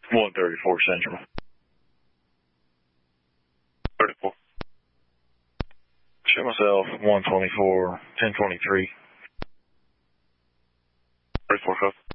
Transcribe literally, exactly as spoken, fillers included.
one thirty-four Central. thirty-four. Show myself one twenty-four, ten twenty-three. thirty-four, copy.